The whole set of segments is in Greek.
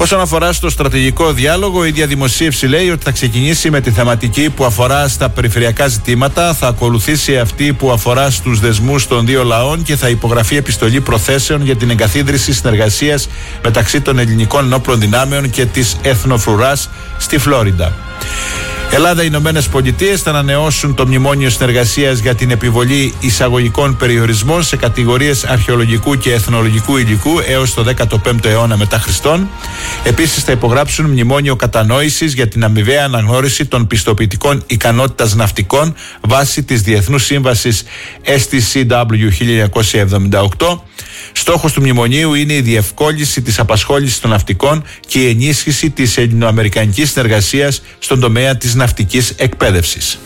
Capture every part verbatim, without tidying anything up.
Όσον αφορά στο στρατηγικό διάλογο, η ίδια δημοσίευση λέει ότι θα ξεκινήσει με τη θεματική που αφορά στα περιφερειακά ζητήματα, θα ακολουθήσει αυτή που αφορά στους δεσμούς των δύο λαών και θα υπογραφεί επιστολή προθέσεων για την εγκαθίδρυση συνεργασίας μεταξύ των ελληνικών ενόπλων δυνάμεων και της Εθνοφρουράς στη Φλόριντα. Ελλάδα, οι Ηνωμένες Πολιτείες θα ανανεώσουν το μνημόνιο συνεργασίας για την επιβολή εισαγωγικών περιορισμών σε κατηγορίες αρχαιολογικού και εθνολογικού υλικού έως το δέκατο πέμπτο αιώνα μετά Χριστόν. Επίσης, θα υπογράψουν μνημόνιο κατανόησης για την αμοιβαία αναγνώριση των πιστοποιητικών ικανότητας ναυτικών βάσει της Διεθνούς Σύμβασης Ες Τι Σι Ντάμπλιου χίλια εννιακόσια εβδομήντα οκτώ. Στόχος του μνημονίου είναι η διευκόλυνση της απασχόλησης των ναυτικών και η ενίσχυση της ελληνοαμερικανικής συνεργασίας στον τομέα της ναυτικής εκπαίδευσης.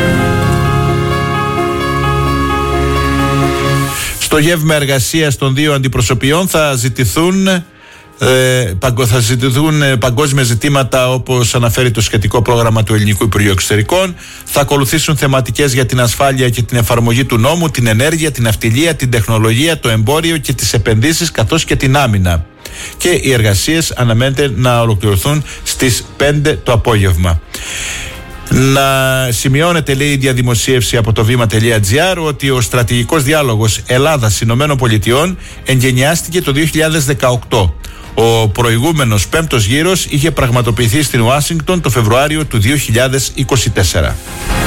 Στο γεύμα εργασίας των δύο αντιπροσωπιών θα ζητηθούν θα ζητηθούν παγκόσμια ζητήματα, όπως αναφέρει το σχετικό πρόγραμμα του Ελληνικού Υπουργείου Εξωτερικών. Θα ακολουθήσουν θεματικές για την ασφάλεια και την εφαρμογή του νόμου, την ενέργεια, την ναυτιλία, την τεχνολογία, το εμπόριο και τις επενδύσεις, καθώς και την άμυνα. Και οι εργασίες αναμένεται να ολοκληρωθούν στις πέντε το απόγευμα. Να σημειώνεται, λέει η διαδημοσίευση από το βήμα.gr, ότι ο στρατηγικός διάλογος Ελλάδας-Ηνωμένων Πολιτειών εγκαινιάστηκε το δύο χιλιάδες δεκαοκτώ. Ο προηγούμενος πέμπτος γύρος είχε πραγματοποιηθεί στην Ουάσιγκτον το Φεβρουάριο του δύο χιλιάδες είκοσι τέσσερα.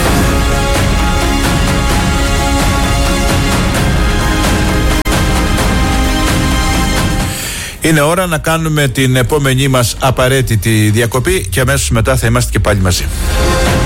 Είναι ώρα να κάνουμε την επόμενή μας απαραίτητη διακοπή και αμέσως μετά θα είμαστε και πάλι μαζί.